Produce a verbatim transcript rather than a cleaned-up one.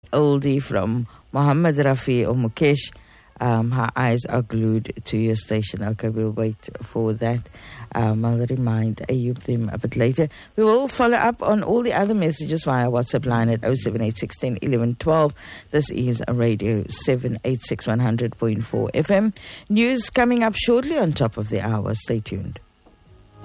oldie from Muhammad Rafi or Mukesh. Um, her eyes are glued to your station. Okay, we'll wait for that. Um, I'll remind Ayub them a bit later. We will follow up on all the other messages via WhatsApp line at oh seven eight six one oh one one two. This is Radio seven eight six one hundred point four F M. News coming up shortly on top of the hour. Stay tuned.